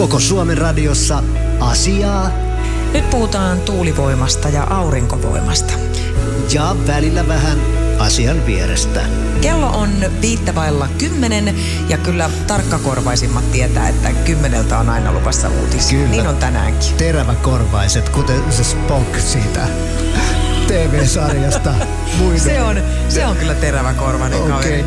Koko Suomen radiossa asiaa Nyt puhutaan tuulivoimasta ja aurinkovoimasta. ja välillä vähän asian vierestä. Kello on 9:05 ja kyllä tarkkakorvaisimmat tietää, että 10 on aina luvassa uutisia. Kyllä. Niin on tänäänkin. Teräväkorvaiset, kuten se Spock siitä TV-sarjasta. Se on kyllä teräväkorvainen kaveri.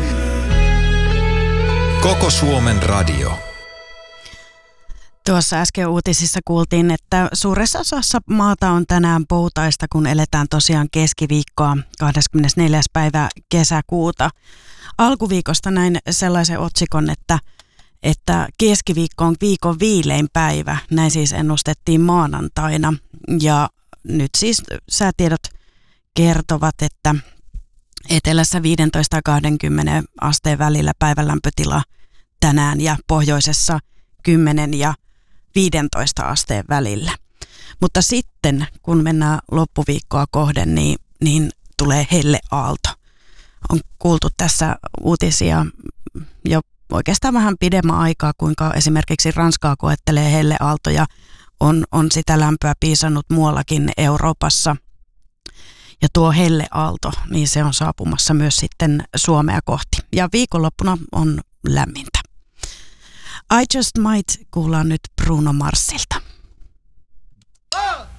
Koko Suomen radio. Tuossa äsken uutisissa kuultiin, että suuressa osassa maata on tänään poutaista, kun eletään tosiaan keskiviikkoa 24. päivä kesäkuuta. Alkuviikosta näin sellaisen otsikon, että keskiviikko on viikon viilein päivä. Näin siis ennustettiin maanantaina. Ja nyt siis säätiedot kertovat, että etelässä 15 ja 20 asteen välillä päivälämpötila tänään ja pohjoisessa 10 ja 15 asteen välillä. Mutta sitten, kun mennään loppuviikkoa kohden, niin tulee helleaalto. On kuultu tässä uutisia jo oikeastaan vähän pidemmän aikaa, kuinka esimerkiksi Ranskaa koettelee helleaaltoja. On sitä lämpöä piisannut muuallakin Euroopassa. Ja tuo helleaalto, niin se on saapumassa myös sitten Suomea kohti. Ja viikonloppuna on lämmintä. I Just Might kuullaan nyt Bruno Marsilta.